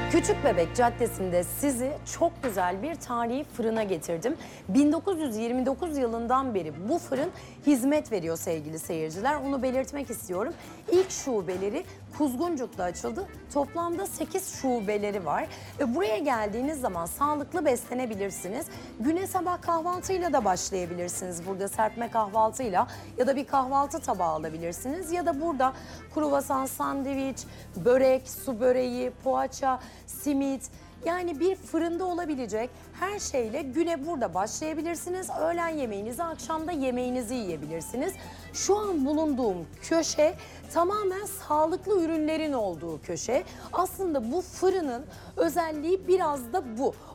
Küçükbebek Caddesi'nde sizi çok güzel bir tarihi fırına getirdim. 1929 yılından beri bu fırın hizmet veriyor sevgili seyirciler. Onu belirtmek istiyorum. İlk şubeleri Kuzguncuk'ta açıldı. Toplamda 8 şubeleri var. Buraya geldiğiniz zaman sağlıklı beslenebilirsiniz. Güne sabah kahvaltıyla da başlayabilirsiniz. Burada serpme kahvaltıyla ya da bir kahvaltı tabağı alabilirsiniz. Ya da burada kruvasan, sandviç, börek, su böreği, poğaça, simit, yani bir fırında olabilecek her şeyle güne burada başlayabilirsiniz. Öğlen yemeğinizi, akşamda yemeğinizi yiyebilirsiniz. Şu an bulunduğum köşe tamamen sağlıklı ürünlerin olduğu köşe. Aslında bu fırının özelliği biraz da bu.